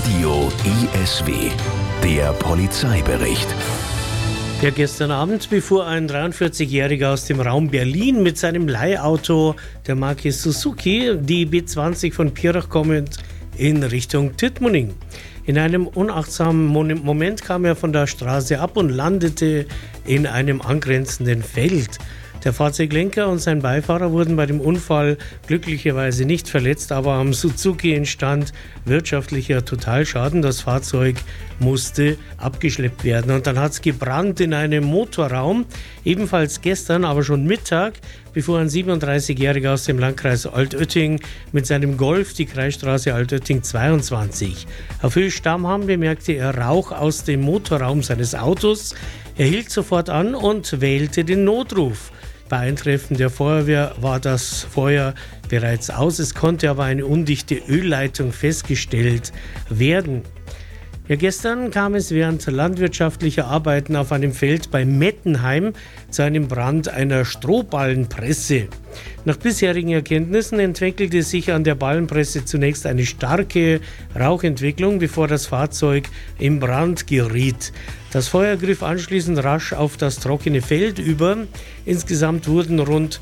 Radio ISW, der Polizeibericht. Ja, gestern Abend befuhr ein 43-Jähriger aus dem Raum Berlin mit seinem Leihauto der Marke Suzuki die B20 von Pirach kommend in Richtung Tittmoning. In einem unachtsamen Moment kam er von der Straße ab und landete in einem angrenzenden Feld. Der Fahrzeuglenker und sein Beifahrer wurden bei dem Unfall glücklicherweise nicht verletzt, aber am Suzuki entstand wirtschaftlicher Totalschaden. Das Fahrzeug musste abgeschleppt werden. Und dann hat es gebrannt in einem Motorraum, ebenfalls gestern, aber schon Mittag, bevor ein 37-Jähriger aus dem Landkreis Altötting mit seinem Golf die Kreisstraße Altötting 22 auf Höhe Stammham bemerkte er Rauch aus dem Motorraum seines Autos. Er hielt sofort an und wählte den Notruf. Bei Eintreffen der Feuerwehr war das Feuer bereits aus. Es konnte aber eine undichte Ölleitung festgestellt werden. Ja, gestern kam es während landwirtschaftlicher Arbeiten auf einem Feld bei Mettenheim zu einem Brand einer Strohballenpresse. Nach bisherigen Erkenntnissen entwickelte sich an der Ballenpresse zunächst eine starke Rauchentwicklung, bevor das Fahrzeug in Brand geriet. Das Feuer griff anschließend rasch auf das trockene Feld über. Insgesamt wurden rund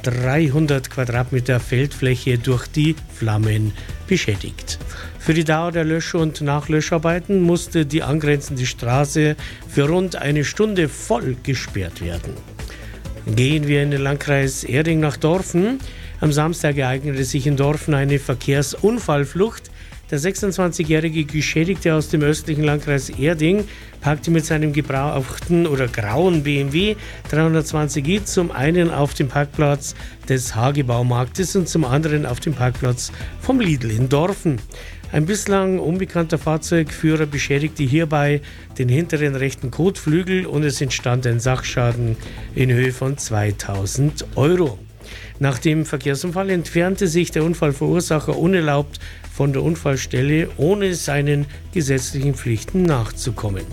300 Quadratmeter Feldfläche durch die Flammen beschädigt. Für die Dauer der Lösch- und Nachlöscharbeiten musste die angrenzende Straße für rund eine Stunde voll gesperrt werden. Gehen wir in den Landkreis Erding nach Dorfen. Am Samstag ereignete sich in Dorfen eine Verkehrsunfallflucht. Der 26-jährige Geschädigte aus dem östlichen Landkreis Erding parkte mit seinem gebrauchten oder grauen BMW 320i zum einen auf dem Parkplatz des Hagebaumarktes und zum anderen auf dem Parkplatz vom Lidl in Dorfen. Ein bislang unbekannter Fahrzeugführer beschädigte hierbei den hinteren rechten Kotflügel und es entstand ein Sachschaden in Höhe von 2.000 Euro. Nach dem Verkehrsunfall entfernte sich der Unfallverursacher unerlaubt von der Unfallstelle, ohne seinen gesetzlichen Pflichten nachzukommen.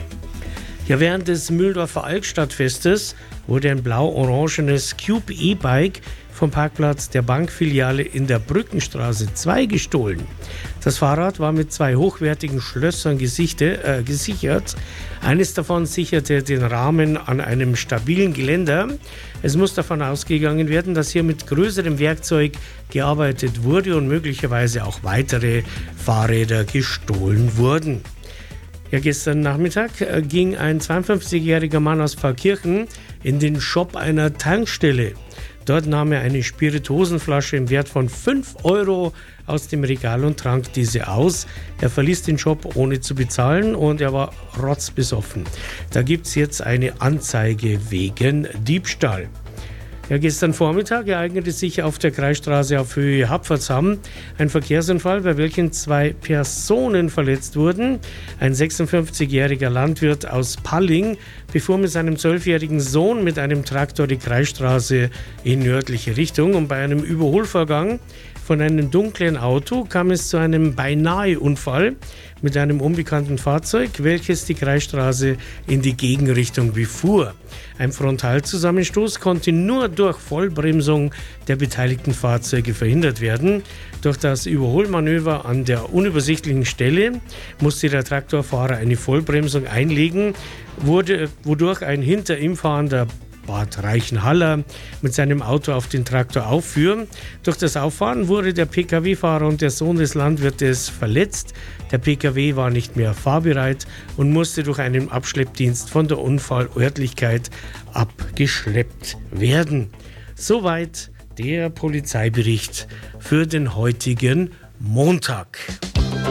Ja, während des Mühldorfer Altstadtfestes wurde ein blau-orangenes Cube E-Bike vom Parkplatz der Bankfiliale in der Brückenstraße 2 gestohlen. Das Fahrrad war mit 2 hochwertigen Schlössern gesichert. Eines davon sicherte den Rahmen an einem stabilen Geländer. Es muss davon ausgegangen werden, dass hier mit größerem Werkzeug gearbeitet wurde und möglicherweise auch weitere Fahrräder gestohlen wurden. Ja, gestern Nachmittag ging ein 52-jähriger Mann aus Pfarrkirchen in den Shop einer Tankstelle. Dort nahm er eine Spirituosenflasche im Wert von 5 Euro aus dem Regal und trank diese aus. Er verließ den Shop ohne zu bezahlen und er war rotzbesoffen. Da gibt es jetzt eine Anzeige wegen Diebstahl. Ja, gestern Vormittag ereignete sich auf der Kreisstraße auf Höhe Hapfertshamm ein Verkehrsunfall, bei welchem 2 Personen verletzt wurden. Ein 56-jähriger Landwirt aus Palling befuhr mit seinem 12-jährigen Sohn mit einem Traktor die Kreisstraße in nördliche Richtung und bei einem Überholvorgang von einem dunklen Auto kam es zu einem Beinahe-Unfall mit einem unbekannten Fahrzeug, welches die Kreisstraße in die Gegenrichtung befuhr. Ein Frontalzusammenstoß konnte nur durch Vollbremsung der beteiligten Fahrzeuge verhindert werden. Durch das Überholmanöver an der unübersichtlichen Stelle musste der Traktorfahrer eine Vollbremsung einlegen, wodurch ein hinter ihm fahrender Bad Reichenhaller mit seinem Auto auf den Traktor auffuhr. Durch das Auffahren wurde der Pkw-Fahrer und der Sohn des Landwirtes verletzt. Der Pkw war nicht mehr fahrbereit und musste durch einen Abschleppdienst von der Unfallörtlichkeit abgeschleppt werden. Soweit der Polizeibericht für den heutigen Montag.